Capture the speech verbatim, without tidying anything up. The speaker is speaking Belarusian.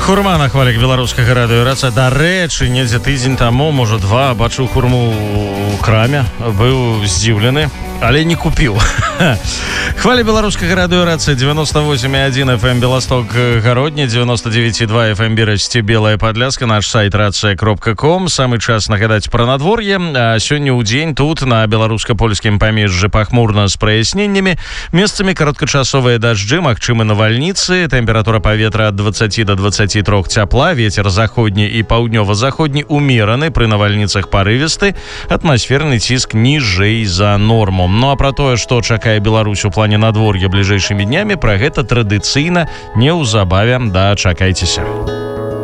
Хурма на хвалях беларускага радыё Раца. Дарэчы, недзе тыдзень таму, можа два, бачыў хурму ў краме, быў здзіўлены, але не купіў. Хваля беларускага радыё Раца. девяносто восемь и один эф эм Белосток Городний, девяносто девять и два эф эм Берасти Белая Подляска, наш сайт рация кропка ком. Самый час нагадаць пра надвор'е. А сёння ў дзень тут на беларуска-польскім памежжы пахмурна з праясненнямі. Месцамі кароткачасовыя дажджы, магчымы навальніцы. Тэмпература паветра ад двадцати до двадцати трёх цяпла. Вецер заходні і паўднёва-заходні умераны, пры навальніцах парывісты. Атмасферны ціск ніжэй за норму. Ну а пра тое, што чакае Беларусь у плане надвор'я бліжэйшымі днямі, пра гэта традыцыйна неўзабаве дачакайцеся.